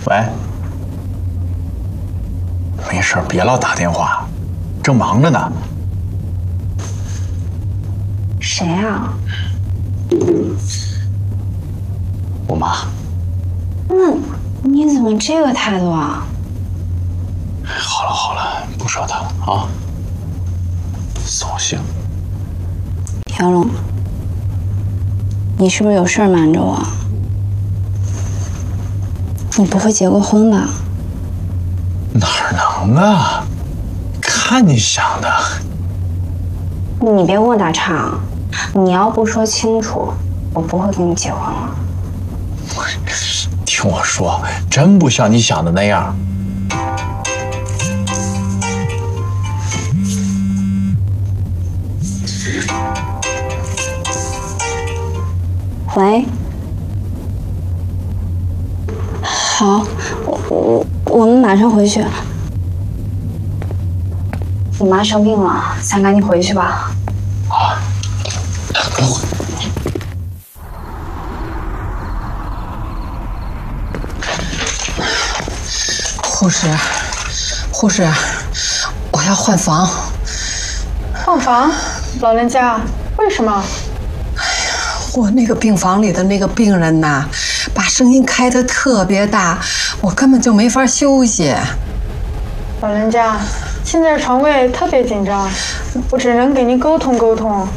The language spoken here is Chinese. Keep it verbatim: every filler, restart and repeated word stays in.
喂，没事，别老打电话，正忙着呢。 谁啊？ 我妈。 那你怎么这个态度啊？ 好了好了，不说他了啊。扫兴。 小龙，你是不是有事儿瞒着我？你不会结过婚吧？ 哪能啊？看你想的。 你别给我打岔，你要不说清楚，我不会跟你结婚了。 听我说，真不像你想的那样。 喂，好，我我我们马上回去。你妈生病了，咱赶紧回去吧。 啊，不用回。 护士，护士，我要换房。 换房？老人家，为什么？ 我那个病房里的那个病人呐，把声音开得特别大，我根本就没法休息。 老人家，现在床位特别紧张，我只能给您沟通沟通。